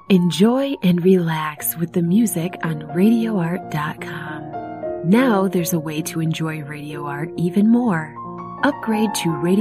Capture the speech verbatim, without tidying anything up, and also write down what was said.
Enjoy and relax with the music on radio art dot com. Now there's a way to enjoy Radio Art even more. Upgrade to Radio